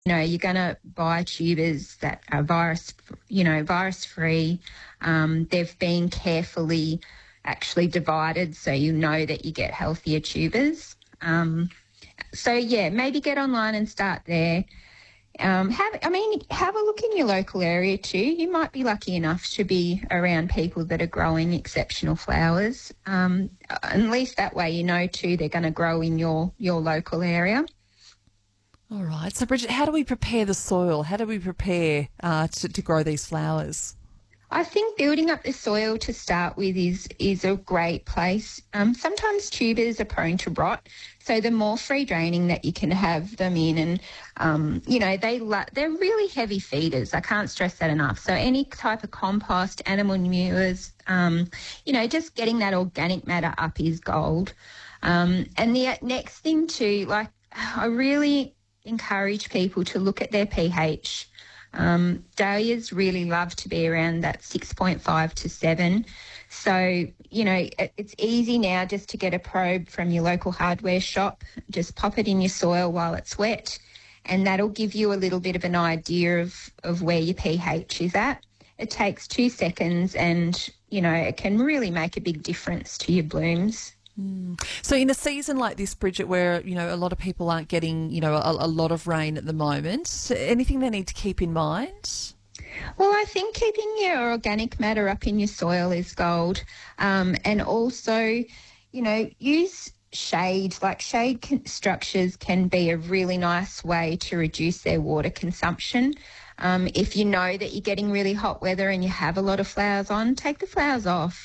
You're going to buy tubers that are virus-free. They've been carefully actually divided so you know that you get healthier tubers. Maybe get online and start there. Have a look in your local area too. You might be lucky enough to be around people that are growing exceptional flowers. At least that way you know too they're going to grow in your local area. All right. So, Bridget, how do we prepare the soil? How do we prepare to grow these flowers? I think building up the soil to start with is a great place. Sometimes tubers are prone to rot, so the more free draining that you can have them in, and they're really heavy feeders. I can't stress that enough. So any type of compost, animal manures, just getting that organic matter up is gold. And the next thing too, I really encourage people to look at their pH. Dahlias really love to be around that 6.5 to 7. So, it's easy now just to get a probe from your local hardware shop, just pop it in your soil while it's wet, and that'll give you a little bit of an idea of where your pH is at. It takes 2 seconds and, it can really make a big difference to your blooms. So in a season like this, Bridget, where, a lot of people aren't getting, a lot of rain at the moment, anything they need to keep in mind? Well, I think keeping your organic matter up in your soil is gold. And also, use shade. Shade structures can be a really nice way to reduce their water consumption. If you know that you're getting really hot weather and you have a lot of flowers on, take the flowers off.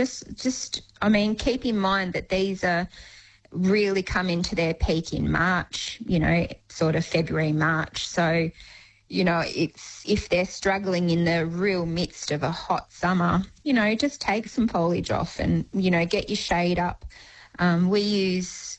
Keep in mind that these are really come into their peak in March, sort of February, March. So, if they're struggling in the real midst of a hot summer, just take some foliage off and, get your shade up. We use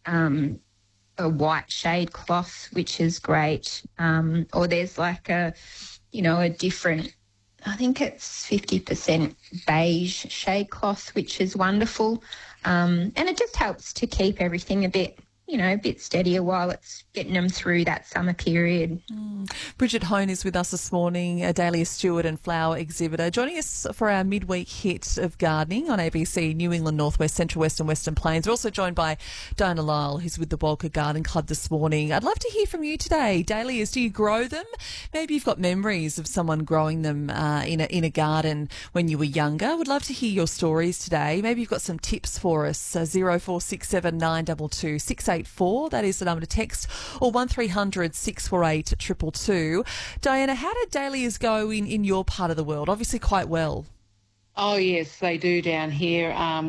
a white shade cloth, which is great. Or there's a different, I think it's 50% beige shade cloth, which is wonderful. And it just helps to keep everything a bit steadier while it's getting them through that summer period. Bridget Hone is with us this morning, a dahlia steward and flower exhibitor, joining us for our midweek hit of gardening on ABC New England, North West, Central West and Western Plains. We're also joined by Diana Lyle, who's with the Walker Garden Club this morning. I'd love to hear from you today. Dahlias, do you grow them? Maybe you've got memories of someone growing them in a garden when you were younger. Would love to hear your stories today. Maybe you've got some tips for us. 0467 922 684, that is the number to text, or 1300 648 222. Diana, how did dahlias go in your part of the world? Obviously quite well. Oh yes, they do down here.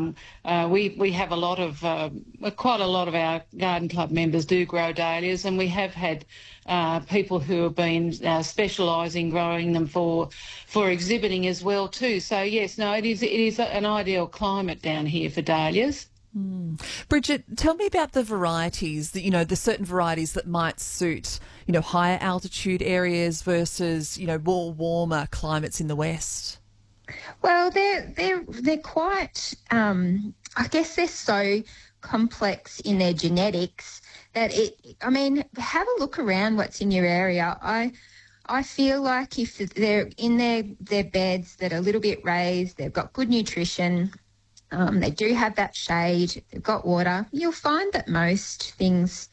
We have a lot of quite a lot of our garden club members do grow dahlias, and we have had people who have been specialising growing them for exhibiting as well too. So yes, no, it is an ideal climate down here for dahlias. Bridget, tell me about the varieties, the certain varieties that might suit, higher altitude areas versus, more warmer climates in the west. Well, they're quite, I guess they're so complex in their genetics that have a look around what's in your area. I feel like if they're in their beds that are a little bit raised, they've got good nutrition, they do have that shade, they've got water, you'll find that most things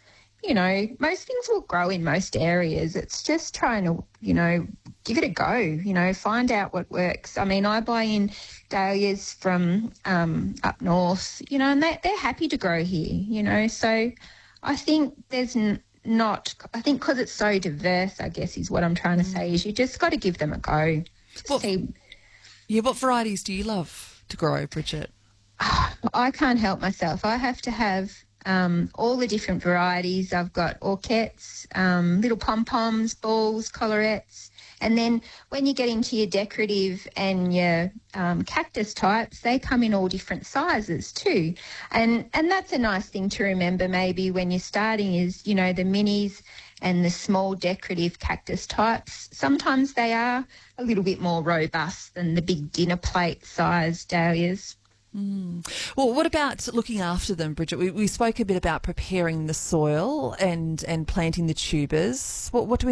will grow in most areas. It's just trying to, give it a go, find out what works. I buy in dahlias from up north, and they're happy to grow here, so I think there's I think because it's so diverse, I guess is what I'm trying to say, is you just got to give them a go. What varieties do you love to grow, Bridget? I can't help myself. I have to have all the different varieties. I've got orchids, little pom-poms, balls, collarettes. And then when you get into your decorative and your cactus types, they come in all different sizes too. And that's a nice thing to remember maybe when you're starting is, the minis and the small decorative cactus types. Sometimes they are a little bit more robust than the big dinner plate size dahlias. Well, what about looking after them, Bridget? We spoke a bit about preparing the soil and planting the tubers. What do we